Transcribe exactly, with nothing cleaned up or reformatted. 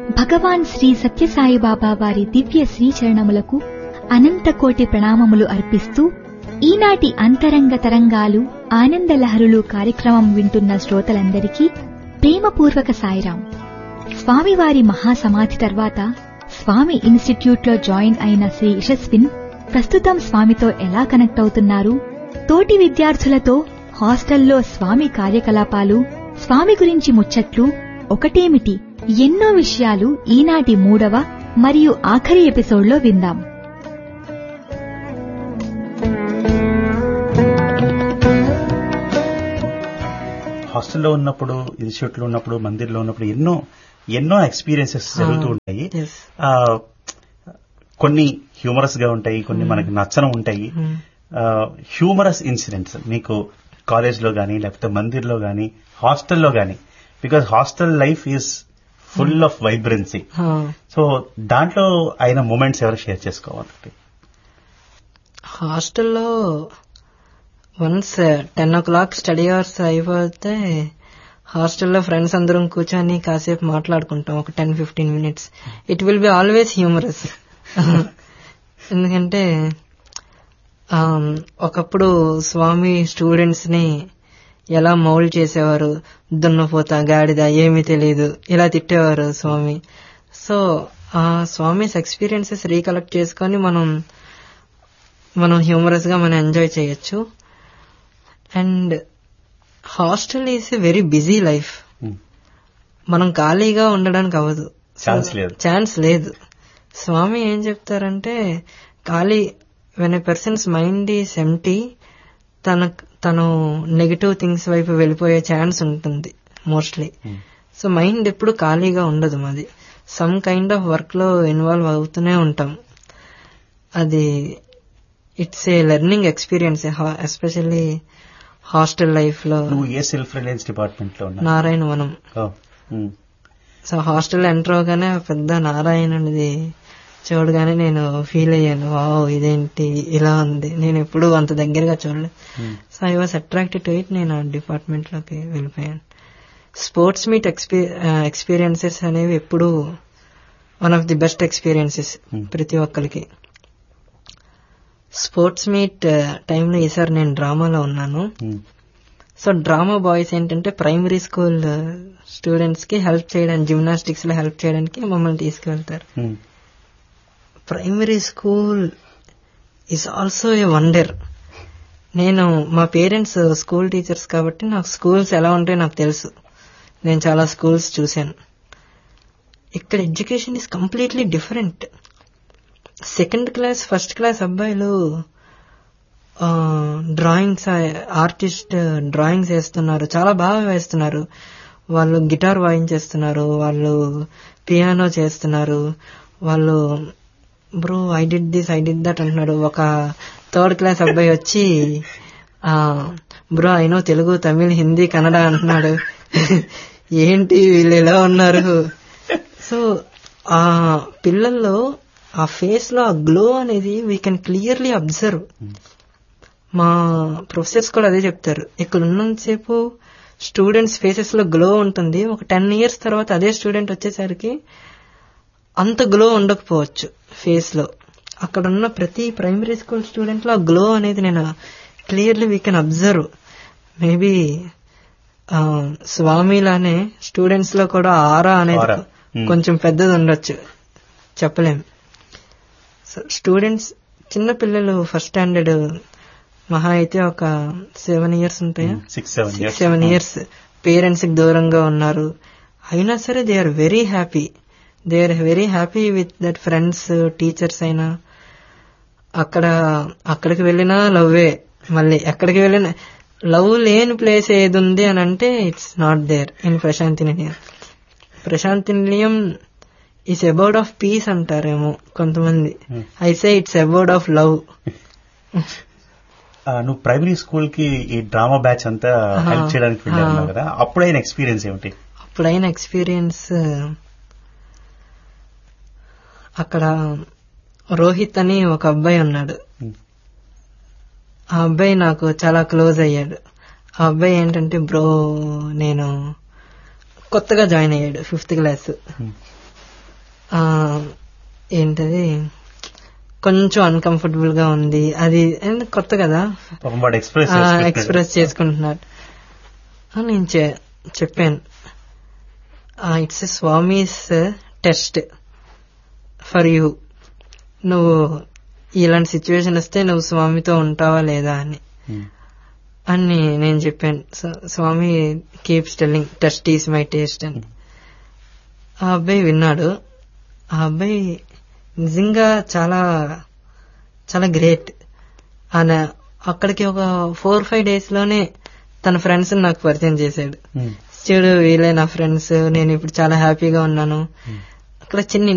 భగవాన్ శ్రీ సత్యసాయిబాబా వారి దివ్య శ్రీచరణములకు అనంత కోటి ప్రణామములు అర్పిస్తూ ఈనాటి అంతరంగ తరంగాలు ఆనందలహరులు కార్యక్రమం వింటున్న శ్రోతలందరికీ ప్రేమపూర్వక సాయిరాం. స్వామివారి మహాసమాధి తర్వాత స్వామి ఇన్స్టిట్యూట్ లో జాయిన్ అయిన శ్రీ యశస్విన్ ప్రస్తుతం స్వామితో ఎలా కనెక్ట్ అవుతున్నారు, తోటి విద్యార్థులతో హాస్టల్లో స్వామి కార్యకలాపాలు, స్వామి గురించి ముచ్చట్లు, ఒకటేమిటి ఎన్నో విషయాలు ఈనాటి మూడవ మరియు ఆఖరి ఎపిసోడ్లో విందాం. హాస్టల్లో ఉన్నప్పుడు, ఇన్స్టిట్యూట్లో ఉన్నప్పుడు, మందిర్లో ఉన్నప్పుడు ఎన్నో ఎన్నో ఎక్స్పీరియన్సెస్ జరుగుతూ ఉంటాయి. కొన్ని హ్యూమరస్ గా ఉంటాయి, కొన్ని మనకి నచ్చన ఉంటాయి. హ్యూమరస్ ఇన్సిడెంట్స్ మీకు కాలేజ్ లో గానీ, లేకపోతే మందిర్లో గానీ, హాస్టల్లో గానీ, because hostel life is full of vibrancy. So దాంట్లో అయిన మూమెంట్స్ ఎవరు షేర్ చేసుకోవాలి? హాస్టల్లో వన్స్ టెన్ ఓ క్లాక్ స్టడీ అవర్స్ అయిపోతే హాస్టల్లో ఫ్రెండ్స్ అందరం కూర్చొని కాసేపు మాట్లాడుకుంటాం, ఒక ten fifteen minutes. It will be always humorous. ఎందుకంటే ఒకప్పుడు స్వామి స్టూడెంట్స్ ని ఎలా మౌల్డ్ చేసేవారు, దున్నపోతా గాడిద ఏమీ తెలియదు ఇలా తిట్టేవారు స్వామి. సో ఆ స్వామిస్ ఎక్స్పీరియన్సెస్ రీకలెక్ట్ చేసుకొని మనం మనం హ్యూమరస్ గా మనం ఎంజాయ్ చేయొచ్చు. And hostel is a very busy life. మనం ఖాళీగా ఉండడానికి అవ్వదు, ఛాన్స్ లేదు. స్వామి ఏం చెప్తారంటే, ఖాళీ when a persons mind is empty, తన తను నెగటివ్ థింగ్స్ వైపు వెళ్ళిపోయే ఛాన్స్ ఉంటుంది మోస్ట్లీ. సో మైండ్ ఎప్పుడు ఖాళీగా ఉండదు, మాది సమ్ కైండ్ ఆఫ్ వర్క్ లో ఇన్వాల్వ్ అవుతూనే ఉంటాం. అది it's a learning experience, especially hostel life లో. ఏ సెల్ఫ్ రిలయన్స్ డిపార్ట్మెంట్ లో? నారాయణ వనం. సో హాస్టల్ ఎంటర్ అవగానే పెద్ద నారాయణుడిది చూడగానే నేను ఫీల్ అయ్యాను, వావ్ ఇదేంటి ఇలా ఉంది, నేను ఎప్పుడు అంత దగ్గరగా చూడలేదు. So I was attracted to it. నేను ఆ డిపార్ట్మెంట్ లోకి వెళ్ళిపోయాను. స్పోర్ట్స్ మీట్ ఎక్స్పీరియన్సెస్ అనేవి ఎప్పుడు one of the best experiences ప్రతి ఒక్కరికి. స్పోర్ట్స్ మీట్ టైంలో ఈసారి నేను డ్రామాలో ఉన్నాను. సో డ్రామా బాయ్స్ ఏంటంటే ప్రైమరీ స్కూల్ స్టూడెంట్స్ కి హెల్ప్ చేయడానికి, జిమ్నాస్టిక్స్ లో హెల్ప్ చేయడానికి మమ్మల్ని తీసుకువెళ్తారు. Primary school is also a wonder. నేను మా పేరెంట్స్ స్కూల్ టీచర్స్ కాబట్టి నాకు స్కూల్స్ ఎలా ఉంటాయో నాకు తెలుసు. నేను చాలా స్కూల్స్ చూశాను. ఇక్కడ education is completely different. Second class first class అబ్బాయిలు డ్రాయింగ్స్, ఆర్టిస్ట్ డ్రాయింగ్స్ వేస్తున్నారు, చాలా బాగా వేస్తున్నారు. వాళ్ళు గిటార్ వాయించేస్తున్నారు, వాళ్ళు పియానో చేస్తున్నారు, వాళ్ళు bro I did this I did that అంటున్నాడు. ఒక థర్డ్ క్లాస్ అబ్బాయి వచ్చి bro I know Telugu, Tamil, Hindi, Kannada అంటున్నాడు. ఏంటి వీళ్ళు ఎలా ఉన్నారు? సో ఆ పిల్లల్లో ఆ ఫేస్ లో ఆ గ్లో అనేది వీ కెన్ క్లియర్లీ అబ్జర్వ్. మా ప్రొఫెసర్స్ కూడా అదే చెప్తారు, ఇక్కడ ఉన్నంతసేపు స్టూడెంట్స్ ఫేసెస్ లో గ్లో ఉంటుంది, ఒక టెన్ ఇయర్స్ తర్వాత అదే స్టూడెంట్ వచ్చేసరికి అంత గ్లో ఉండకపోవచ్చు ఫేస్ లో. అక్కడ ఉన్న ప్రతి ప్రైమరీ స్కూల్ స్టూడెంట్ లో గ్లో అనేది నేను clearly we can observe. Maybe స్వామిలానే students లో కూడా ఆరా అనేది కొంచెం పెద్దది ఉండొచ్చు, చెప్పలేం. స్టూడెంట్స్ చిన్న పిల్లలు ఫస్ట్ స్టాండర్డ్ మహా అయితే ఒక సెవెన్ ఇయర్స్ ఉంటాయా, సిక్స్ సెవెన్ ఇయర్స్ పేరెంట్స్ కి దూరంగా ఉన్నారు. అయినా సరే they are very happy, they are very happy with that friends, teachers అయినా. అక్కడ అక్కడికి వెళ్ళినా లవ్వే, మళ్ళీ ఎక్కడికి వెళ్ళినా లవ్ లేని ప్లేస్ ఏది ఉంది అని అంటే it's not there in Prashanti నిలయం. ప్రశాంతి నిలయం ఈస్ అబౌట్ ఆఫ్ పీస్ అంటారేమో కొంతమంది, I say it's about of love. నువ్వు ప్రైమరీ స్కూల్ కి ఈ డ్రామా బ్యాచ్ అంతా హెల్ప్ చేయడానికి వెళ్ళావు కదా, అప్పుడైన ఎక్స్పీరియన్స్ ఏమిటి? అప్పుడైన ఎక్స్పీరియన్స్, అక్కడ రోహిత్ అని ఒక అబ్బాయి ఉన్నాడు. ఆ అబ్బాయి నాకు చాలా క్లోజ్ అయ్యాడు. ఆ అబ్బాయి ఏంటంటే బ్రో నేను కొత్తగా జాయిన్ అయ్యాడు ఫిఫ్త్ క్లాస్. ఆ, ఏంటది కొంచెం అన్కంఫర్టబుల్ గా ఉంది, అది ఏంది కొత్త కదా పాపం వాడు ఎక్స్ప్రెస్ ఎక్స్ప్రెస్ చేసుకుంటున్నాడు. ఆ, నేను చె- చెప్పాను it's Swami's test for you, నువ్వు ఇలాంటి సిచ్యువేషన్ వస్తే నువ్వు స్వామితో ఉంటావా లేదా అని అని నేను చెప్పాను. So- Swamy keeps telling test is my taste అని. ఆ అబ్బాయి విన్నాడు. ఆ అబ్బాయి నిజంగా చాలా చాలా గ్రేట్. ఆయన అక్కడికి ఒక ఫోర్ ఫైవ్ డేస్ లోనే తన ఫ్రెండ్స్ నాకు పరిచయం చేశాడు. చూడు వీళ్ళే నా ఫ్రెండ్స్, నేను ఇప్పుడు చాలా హ్యాపీగా ఉన్నాను. అక్కడ చిన్న